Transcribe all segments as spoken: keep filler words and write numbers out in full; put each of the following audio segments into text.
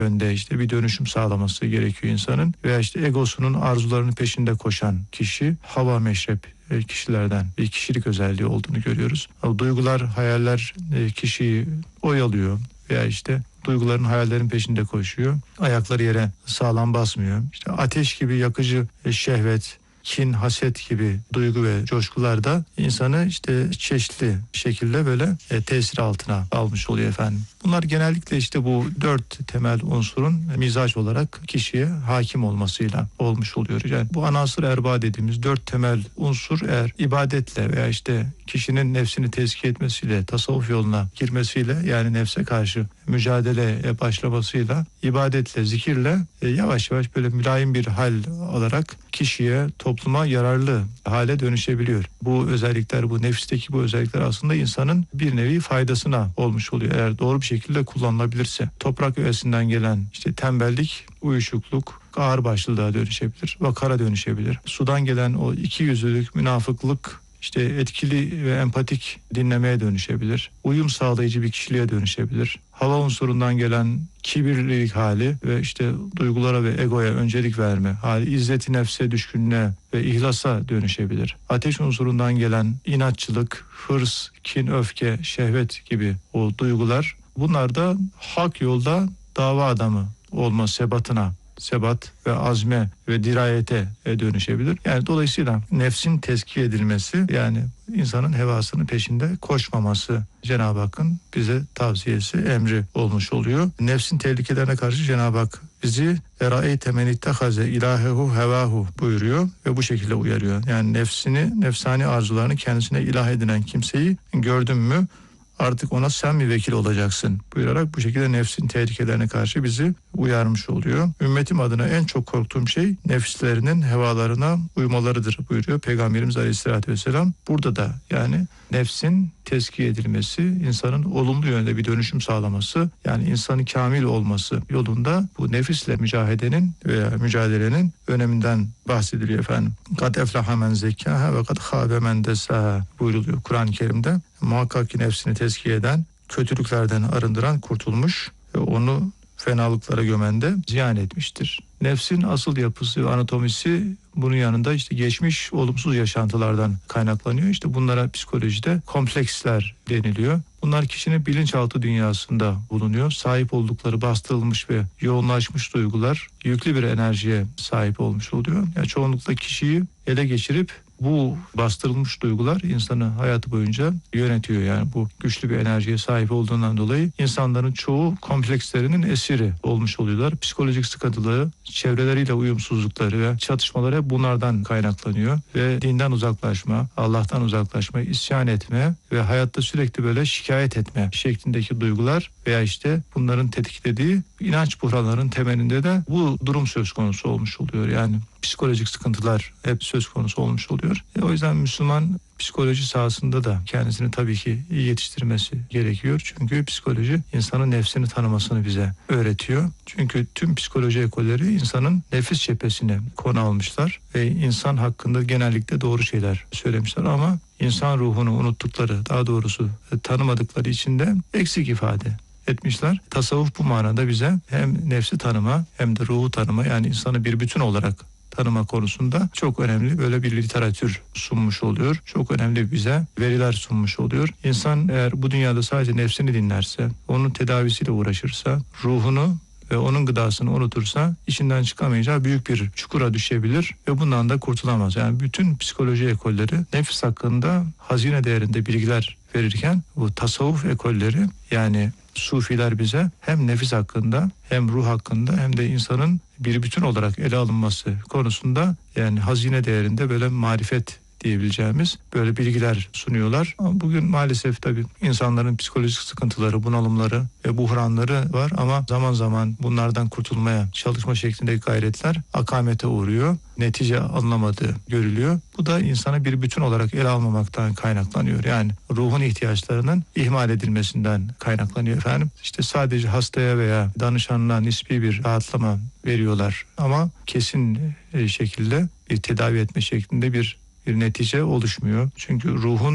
yönde işte bir dönüşüm sağlaması gerekiyor insanın. Veya işte egosunun arzularının peşinde koşan kişi hava meşrep kişilerden bir kişilik özelliği olduğunu görüyoruz. Duygular, hayaller kişiyi oyalıyor veya işte duyguların, hayallerin peşinde koşuyor. Ayakları yere sağlam basmıyor. İşte ateş gibi yakıcı şehvet, kin, haset gibi duygu ve coşkular da insanı işte çeşitli şekilde böyle e, tesir altına almış oluyor efendim. Bunlar genellikle işte bu dört temel unsurun mizaç olarak kişiye hakim olmasıyla olmuş oluyor. Yani bu anasır erba dediğimiz dört temel unsur eğer ibadetle veya işte kişinin nefsini tezkiye etmesiyle, tasavvuf yoluna girmesiyle, yani nefse karşı mücadeleye başlamasıyla, ibadetle, zikirle e, yavaş yavaş böyle mülayim bir hal alarak kişiye, topluma yararlı hale dönüşebiliyor. Bu özellikler, bu nefisteki bu özellikler aslında insanın bir nevi faydasına olmuş oluyor. Eğer doğru bir şekilde kullanılabilirse. Toprak öğesinden gelen işte tembellik, uyuşukluk, ağırbaşlılığa dönüşebilir, vakara dönüşebilir. Sudan gelen o iki yüzlülük, münafıklık, İşte etkili ve empatik dinlemeye dönüşebilir. Uyum sağlayıcı bir kişiliğe dönüşebilir. Hava unsurundan gelen kibirlilik hali ve işte duygulara ve egoya öncelik verme hali, izzeti nefse düşkünlüğe ve ihlasa dönüşebilir. Ateş unsurundan gelen inatçılık, hırs, kin, öfke, şehvet gibi o duygular, bunlar da hak yolda dava adamı olma sebatına, sebat ve azme ve dirayete dönüşebilir. Yani dolayısıyla nefsin tezkiye edilmesi, yani insanın hevasının peşinde koşmaması Cenab-ı Hakk'ın bize tavsiyesi, emri olmuş oluyor. Nefsin tehlikelerine karşı Cenab-ı Hak bizi erâeyte men ittehaze ilahehu hevahu buyuruyor ve bu şekilde uyarıyor. Yani nefsini, nefsani arzularını kendisine ilah edinen kimseyi gördün mü artık ona sen mi vekil olacaksın buyurarak bu şekilde nefsin tehlikelerine karşı bizi uyarmış oluyor. Ümmetim adına en çok korktuğum şey nefislerinin hevalarına uymalarıdır buyuruyor Peygamberimiz Aleyhisselatü Vesselam. Burada da yani nefsin tezkiye edilmesi, insanın olumlu yönde bir dönüşüm sağlaması, yani insanın kamil olması yolunda bu nefisle mücadedenin veya mücadelenin öneminden bahsediliyor efendim. Kad eflaha men zekkaha ve kad khâbe men desâha buyruluyor Kur'an-ı Kerim'de. Muhakkak ki nefsini tezkiye eden, kötülüklerden arındıran kurtulmuş ve onu fenalıklara gömen de ziyan etmiştir. Nefsin asıl yapısı ve anatomisi bunun yanında işte geçmiş olumsuz yaşantılardan kaynaklanıyor. İşte bunlara psikolojide kompleksler deniliyor. Bunlar kişinin bilinçaltı dünyasında bulunuyor. Sahip oldukları bastırılmış ve yoğunlaşmış duygular yüklü bir enerjiye sahip olmuş oluyor. Yani çoğunlukla kişiyi ele geçirip bu bastırılmış duygular insanı hayatı boyunca yönetiyor. Yani bu güçlü bir enerjiye sahip olduğundan dolayı insanların çoğu komplekslerinin esiri olmuş oluyorlar. Psikolojik sıkıntıları, çevreleriyle uyumsuzlukları ve çatışmaları hep bunlardan kaynaklanıyor. Ve dinden uzaklaşma, Allah'tan uzaklaşma, isyan etme ve hayatta sürekli böyle şikayet etme şeklindeki duygular veya işte bunların tetiklediği inanç buhranlarının temelinde de bu durum söz konusu olmuş oluyor. Yani psikolojik sıkıntılar hep söz konusu olmuş oluyor. E o yüzden Müslüman psikoloji sahasında da kendisini tabii ki iyi yetiştirmesi gerekiyor. Çünkü psikoloji insanın nefsini tanımasını bize öğretiyor. Çünkü tüm psikoloji ekolleri insanın nefis cephesine konu almışlar ve insan hakkında genellikle doğru şeyler söylemişler ama insan ruhunu unuttukları, daha doğrusu tanımadıkları için de eksik ifade etmişler. Tasavvuf bu manada bize hem nefsi tanıma hem de ruhu tanıma, yani insanı bir bütün olarak tanıma konusunda çok önemli böyle bir literatür sunmuş oluyor. Çok önemli bize veriler sunmuş oluyor. İnsan eğer bu dünyada sadece nefsini dinlerse, onun tedavisiyle uğraşırsa, ruhunu ve onun gıdasını unutursa içinden çıkamayacağı büyük bir çukura düşebilir ve bundan da kurtulamaz. Yani bütün psikoloji ekolleri nefis hakkında hazine değerinde bilgiler verirken bu tasavvuf ekolleri, yani Sufiler bize hem nefis hakkında hem ruh hakkında hem de insanın bir bütün olarak ele alınması konusunda yani hazine değerinde böyle marifet diyebileceğimiz böyle bilgiler sunuyorlar. Ama bugün maalesef tabii insanların psikolojik sıkıntıları, bunalımları ve buhranları var ama zaman zaman bunlardan kurtulmaya çalışma şeklindeki gayretler akamete uğruyor. Netice alınamadığı görülüyor. Bu da insanı bir bütün olarak ele almamaktan kaynaklanıyor. Yani ruhun ihtiyaçlarının ihmal edilmesinden kaynaklanıyor efendim. İşte sadece hastaya veya danışanına nispi bir rahatlama veriyorlar ama kesin şekilde bir tedavi etme şeklinde bir bir netice oluşmuyor. Çünkü ruhun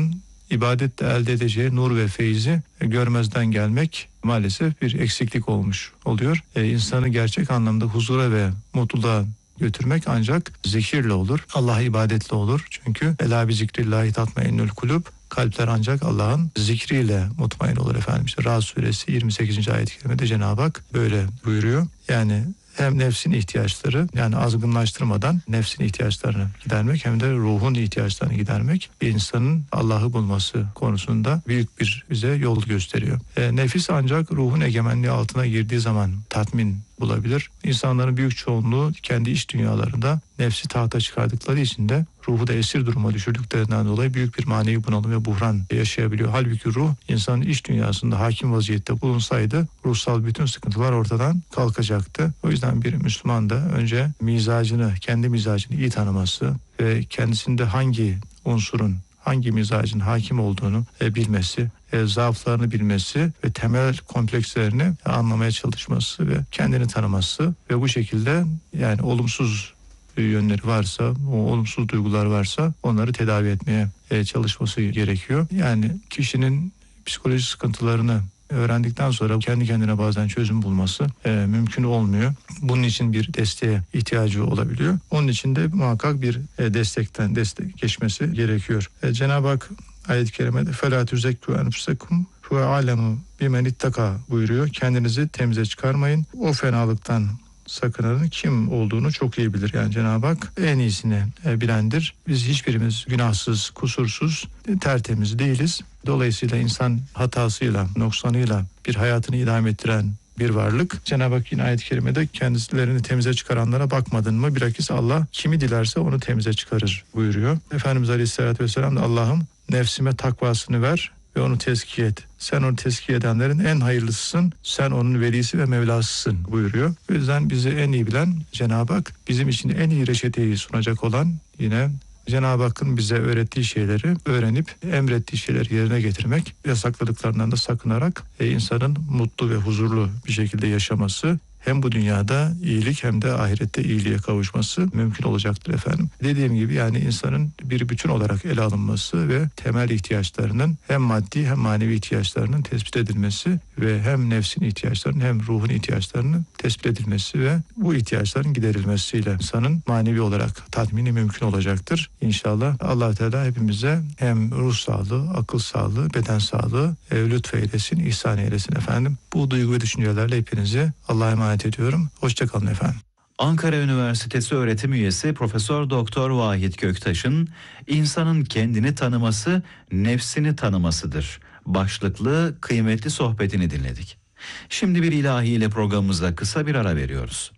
ibadette elde edeceği nur ve feyzi görmezden gelmek maalesef bir eksiklik olmuş oluyor. E, insanı gerçek anlamda huzura ve mutluluğa götürmek ancak zikirle olur. Allah'a ibadetle olur. Çünkü elâ bi zikrillahi tatmainnül kulûb. Kalpler ancak Allah'ın zikriyle mutmain olur efendim. İşte Ra'd suresi yirmi sekizinci ayet-i kerimede Cenab-ı Hak böyle buyuruyor. Yani hem nefsin ihtiyaçları, yani azgınlaştırmadan nefsin ihtiyaçlarını gidermek, hem de ruhun ihtiyaçlarını gidermek bir insanın Allah'ı bulması konusunda büyük bir bize yol gösteriyor. E, nefis ancak ruhun egemenliği altına girdiği zaman tatmin bulabilir. İnsanların büyük çoğunluğu kendi iç dünyalarında nefsi tahta çıkardıkları için de ruhu da esir duruma düşürdüklerinden dolayı büyük bir manevi bunalım ve buhran yaşayabiliyor. Halbuki ruh insanın iç dünyasında hakim vaziyette bulunsaydı ruhsal bütün sıkıntılar ortadan kalkacaktı. O yüzden bir Müslüman da önce mizacını, kendi mizacını iyi tanıması ve kendisinde hangi unsurun, hangi mizacın hakim olduğunu e, bilmesi, e, zaaflarını bilmesi ve temel komplekslerini anlamaya çalışması ve kendini tanıması ve bu şekilde yani olumsuz yönleri varsa, o olumsuz duygular varsa onları tedavi etmeye e, çalışması gerekiyor. Yani kişinin psikolojik sıkıntılarını öğrendikten sonra kendi kendine bazen çözüm bulması e, mümkün olmuyor. Bunun için bir desteğe ihtiyacı olabiliyor. Onun için de muhakkak bir e, destekten destek geçmesi gerekiyor. E, Cenab-ı Hak ayet-i kerimede فَلَا تُزَكُّوا أَنْفُسَكُمْ هُوَ عَلَمُ بِمَنِ اتَّقَى buyuruyor. Kendinizi temize çıkarmayın. O fenalıktan sakınanın kim olduğunu çok iyi bilir. Yani Cenab-ı Hak en iyisini bilendir. Biz hiçbirimiz günahsız, kusursuz, tertemiz değiliz. Dolayısıyla insan hatasıyla, noksanıyla bir hayatını idame ettiren bir varlık. Cenab-ı Hak yine ayet-i kerimede kendilerini temize çıkaranlara bakmadın mı? Bilakis Allah kimi dilerse onu temize çıkarır buyuruyor. Efendimiz Aleyhisselatü Vesselam da Allah'ım nefsime takvasını ver ve onu tezkiye et. Sen onu tezkiye edenlerin en hayırlısısın. Sen onun velisi ve mevlasısın buyuruyor. O yüzden bizi en iyi bilen Cenab-ı Hak, bizim için en iyi reçeteyi sunacak olan yine Cenab-ı Hakk'ın bize öğrettiği şeyleri öğrenip emrettiği şeyleri yerine getirmek, yasakladıklarından da sakınarak e, insanın mutlu ve huzurlu bir şekilde yaşaması, hem bu dünyada iyilik hem de ahirette iyiliğe kavuşması mümkün olacaktır efendim. Dediğim gibi yani insanın bir bütün olarak ele alınması ve temel ihtiyaçlarının hem maddi hem manevi ihtiyaçlarının tespit edilmesi ve hem nefsin ihtiyaçlarının hem ruhun ihtiyaçlarının tespit edilmesi ve bu ihtiyaçların giderilmesiyle insanın manevi olarak tatmini mümkün olacaktır. İnşallah Allah Teala hepimize hem ruh sağlığı, akıl sağlığı, beden sağlığı e, lütfeylesin, ihsan eylesin efendim. Bu duygu ve düşüncelerle hepinizi Allah'a emanet ediyorum. Hoşça kalın efendim. Ankara Üniversitesi öğretim üyesi Profesör Doktor Vahit Göktaş'ın insanın kendini tanıması, nefsini tanımasıdır başlıklı kıymetli sohbetini dinledik. Şimdi bir ilahi ile programımıza kısa bir ara veriyoruz.